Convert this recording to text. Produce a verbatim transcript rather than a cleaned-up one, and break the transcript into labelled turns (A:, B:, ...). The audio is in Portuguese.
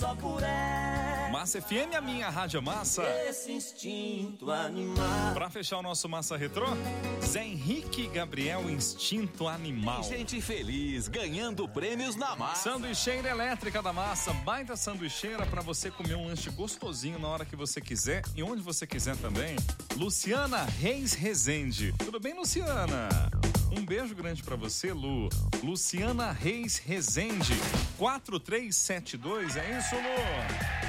A: só por ela.
B: Massa F M, a minha rádio massa.
A: Esse instinto animal.
B: Pra fechar o nosso Massa Retrô, Zé Henrique e Gabriel, Instinto Animal.
C: Tem gente feliz ganhando prêmios na massa.
B: Sanduicheira elétrica da Massa, baita sanduicheira pra você comer um lanche gostosinho na hora que você quiser e onde você quiser também. Luciana Reis Rezende. Tudo bem, Luciana? Um beijo grande pra você, Lu. Luciana Reis Rezende. quatro três sete dois, é isso, Lu?